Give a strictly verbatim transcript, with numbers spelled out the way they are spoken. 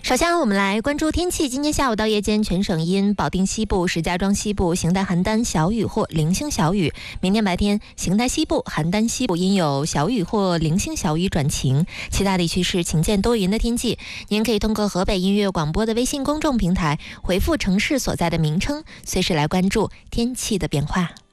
首先，我们来关注天气。今天下午到夜间，全省阴，保定西部、石家庄西部、邢台邯郸小雨或零星小雨。明天白天，邢台西部、邯郸西部阴有小雨或零星小雨转晴，其他地区是晴间多云的天气。您可以通过河北音乐广播的微信公众平台回复城市所在的名称，随时来关注天气的变化。